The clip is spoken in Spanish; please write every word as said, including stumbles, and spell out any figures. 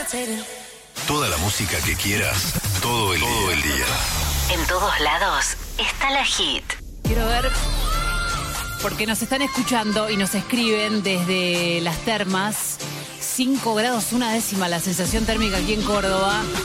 Toda la música que quieras, todo el, todo el día. En todos lados está la hit. Quiero ver, porque nos están escuchando y nos escriben desde Las Termas. cinco grados una décima la sensación térmica aquí en Córdoba.